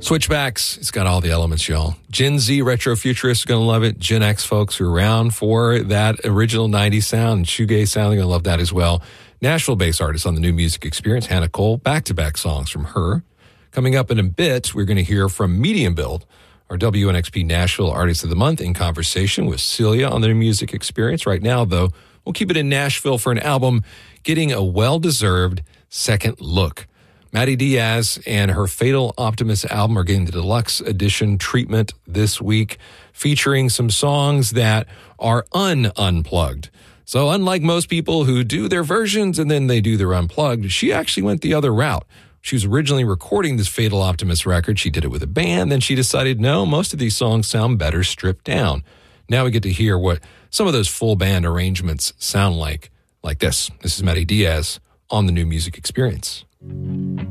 Switchbacks, it's got all the elements, y'all. Gen Z retro futurists are going to love it. Gen X folks who are around for that original 90s sound and shoegaze sound, they're going to love that as well. Nashville-based artist on the New Music Experience, Hannah Cole, back-to-back songs from her. Coming up in a bit, we're going to hear from Medium Build, our WNXP Nashville Artist of the Month, in conversation with Celia on the New Music Experience. Right now, though, we'll keep it in Nashville for an album getting a well-deserved second look. Maddie Diaz and her Fatal Optimist album are getting the deluxe edition treatment this week, featuring some songs that are unplugged. So unlike most people who do their versions and then they do their unplugged, she actually went the other route. She was originally recording this Fatal Optimist record. She did it with a band. Then she decided, no, most of these songs sound better stripped down. Now we get to hear what some of those full band arrangements sound like this. This is Maddie Diaz on the New Music Experience.